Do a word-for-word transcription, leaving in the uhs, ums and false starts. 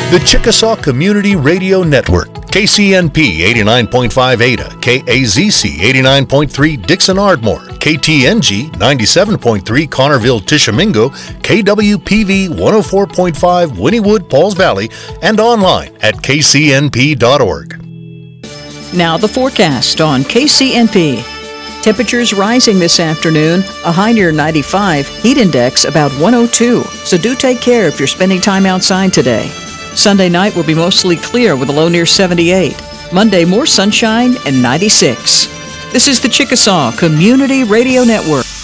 The Chickasaw Community Radio Network, K C N P eighty-nine point five Ada, K A Z C eighty-nine point three Dixon Ardmore, K T N G ninety-seven point three Connerville Tishomingo, K W P V one oh four point five Wynnewood Pauls Valley, and online at k c n p dot org. Now the forecast on K C N P. Temperatures rising this afternoon, a high near ninety-five, heat index about one oh two, so do take care if you're spending time outside today. Sunday night will be mostly clear with a low near seventy-eight. Monday, more sunshine and ninety-six. This is the Chickasaw Community Radio Network.